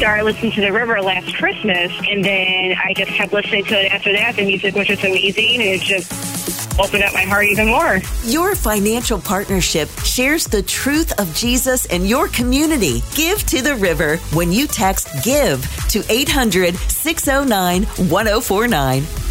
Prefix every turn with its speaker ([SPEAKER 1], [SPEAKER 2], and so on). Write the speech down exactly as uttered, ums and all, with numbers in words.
[SPEAKER 1] started listening to The River last Christmas, and then I just kept listening to it after that. The music was just amazing, and it just opened up my heart even more.
[SPEAKER 2] Your financial partnership shares the truth of Jesus and your community. Give to The River when you text GIVE to eight hundred, six oh nine, one oh four nine.